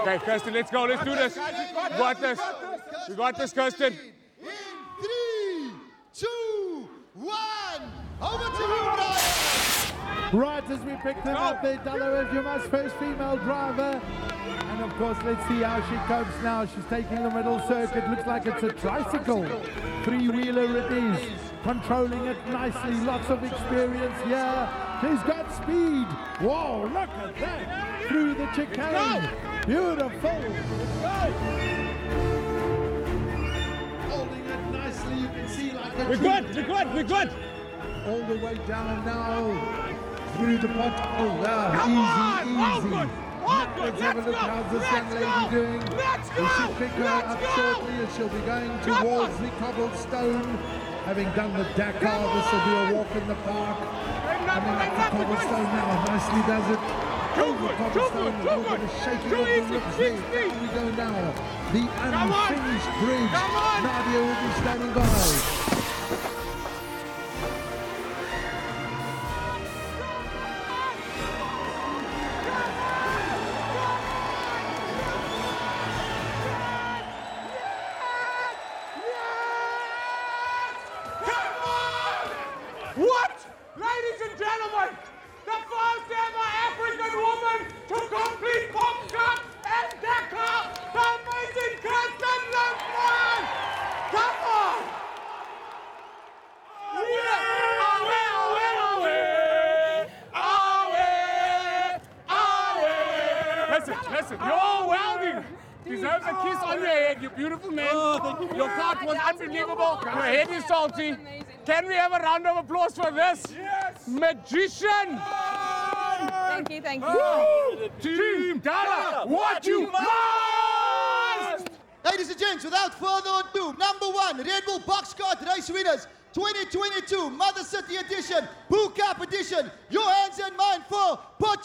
Okay, Kirsten, let's go. Let's do this. We got this. We got this, Kirsten. In 3, 2, 1. Over to you, Brian. Right as we picked them up there, Dalla Juma's first female driver. And of course, let's see how she copes now. She's taking the middle circuit. Looks like it's a tricycle. Three-wheeler it is. Controlling it nicely. Lots of experience here. She's got speed. Whoa, look at that. Through the chicane. Beautiful. Holding it nicely. You can see like a We're good. all the way down now through the pot. Oh, wow, easy. Let's have a look. How's this young lady doing? We should pick her up shortly as she'll be going towards the cobblestone. Having done the Dakar, this will be a walk in the park. Coming up the cobblestone now, nicely does it. Over cobblestone, a little bit of shaking of the lips there. Down we go now. The unfinished bridge. Nadia will be standing by. What? Ladies and gentlemen, the first ever African woman to complete Boxcar and Dakar, the amazing Kirsten Lundgren! Come on! Listen, you're welding. Deserves a kiss on your head, you beautiful man. Oh, thank you. Your part was unbelievable. Your head is salty. Can we have a round of applause for this? Yes! Magician! Thank you. Woo! Team Dalla, what you must! Ladies and gents, without further ado, number 1, Red Bull Boxcar Race Winners 2022 Mother City Edition, Boot Camp Edition. Your hands and mine for